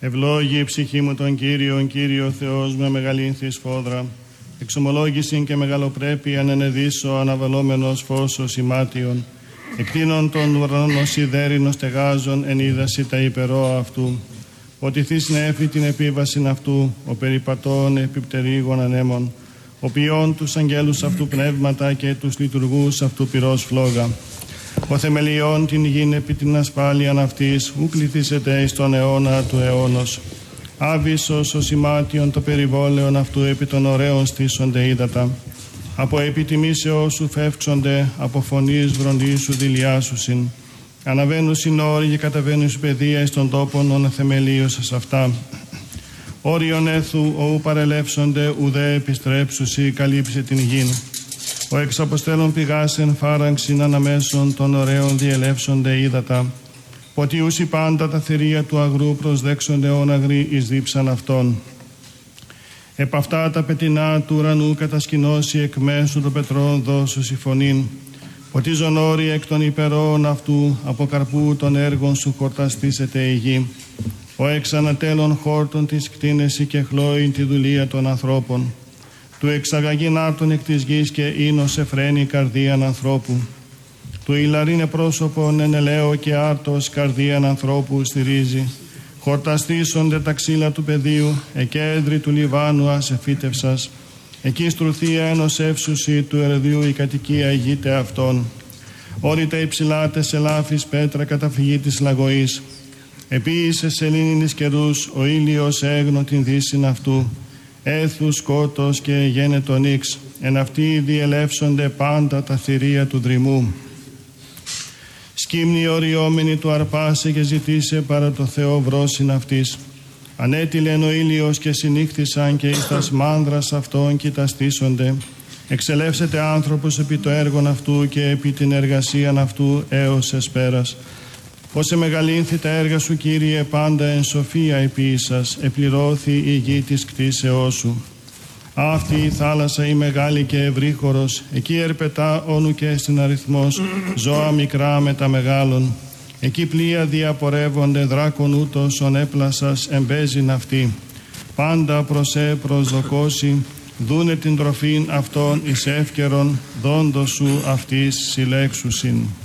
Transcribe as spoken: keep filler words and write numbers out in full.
Ευλόγη η ψυχή μου τον Κύριον, Κύριο Θεός με μεγαλύνθη σφόδρα. Εξομολόγησιν και μεγαλοπρέπεια ανενεδίσω αναβαλόμενος φώσος ημάτιον. Εκτείνων των ουρανών σιδέρινος στεγάζων εν είδαση τα υπερόα αυτού. Ότι θείς νέφη την επίβασιν αυτού, ο περιπατών επιπτερίγων ανέμων. Ο ποιών τους αγγέλους αυτού πνεύματα και τους λειτουργούς αυτού πυρός φλόγα. Ο θεμελιών την γην επί την ασφάλειαν αυτής, ου πληθήσεται εις τον αιώνα του αιώνος. Άβυσσος ο σημάτιον το περιβόλαιον αυτού επί των ωραίων στήσονται ύδατα. Από επιτιμήσεώς σου φεύξονται, από φωνής βροντής σου δηλιάσουσιν. Αναβαίνουν συνόροι και καταβαίνουν εις παιδεία εις των τόπων ον θεμελίωσας αυτά. Όριον έθου οου παρελεύσονται ουδέ επιστρέψουσι καλύψε την γην. Ο εξαποστέλων πηγάσεν φάραγξιν αναμέσων των ωραίων διελεύσονται ύδατα. Ποτιούσι πάντα τα θηρία του αγρού προσδέξονται όναγροι εις δίψαν αυτών. Επ' αυτά τα πετεινά του ουρανού κατασκηνώσει εκ μέσου των πετρών δώσουσι φωνήν. Ποτίζον όροι εκ των υπερών αυτού, από καρπού των έργων σου χορταστήσεται η γη. Ο εξ ανατέλων χόρτων της κτίνεση και χλώην τη δουλεία των ανθρώπων. Του εξαγαγήν άρτων εκ της γης και ίνος εφραίνει καρδίαν ανθρώπου. Του ηλαρίνε πρόσωπον εν ελαίο και άρτος καρδίαν ανθρώπου στηρίζει. Χορταστήσονται τα ξύλα του πεδίου, εκέντρη του Λιβάνου ασεφύτευσας. Εκεί στρουθία ενός εύσουσι του ερεδίου η κατοικία ηγείται αυτών. Όρητα υψηλάτες ελάφης πέτρα καταφυγή της λαγωής. Επίησε σελήνινης καιρούς ο ήλιος έγνω την δύσιν αυτού. Έθου σκότος και γένετο νύξ. Εν αυτοί διελεύσονται πάντα τα θηρία του δρυμού. Σκύμνη οριόμενη του αρπάσε και ζητήσε παρά το Θεό βρόσιν αυτής. Ανέτειλεν ο ήλιος και συνύχθησαν και εις τας μάνδρας αυτών κοιταστήσονται. Εξελεύσεται άνθρωπος επί το έργον αυτού και επί την εργασίαν αυτού έως εσπέρας. Όσε μεγαλύνθη τα έργα σου, Κύριε, πάντα εν σοφία επίησας, επληρώθη η γη της κτίσεώς σου. Αυτή η θάλασσα η μεγάλη και ευρύχωρος, εκεί ερπετά όνου και στην αριθμός, ζώα μικρά με τα μεγάλων. Εκεί πλοία διαπορεύονται δράκον ούτως ον έπλασας εμπέζειν αυτή. Πάντα προσέ προσδοκώσει, δούνε την τροφήν αυτών εις εύκαιρον, δόντος σου αυτής συλλέξουσιν.